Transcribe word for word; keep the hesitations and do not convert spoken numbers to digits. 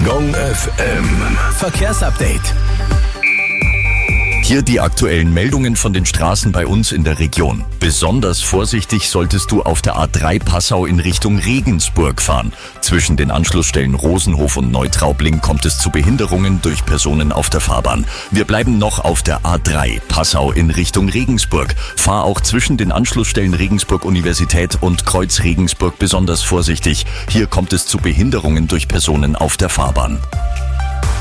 Gong F M. Verkehrsupdate. Hier die aktuellen Meldungen von den Straßen bei uns in der Region. Besonders vorsichtig solltest du auf der A drei Passau in Richtung Regensburg fahren. Zwischen den Anschlussstellen Rosenhof und Neutraubling kommt es zu Behinderungen durch Personen auf der Fahrbahn. Wir bleiben noch auf der A drei Passau in Richtung Regensburg. Fahr auch zwischen den Anschlussstellen Regensburg Universität und Kreuz Regensburg besonders vorsichtig. Hier kommt es zu Behinderungen durch Personen auf der Fahrbahn.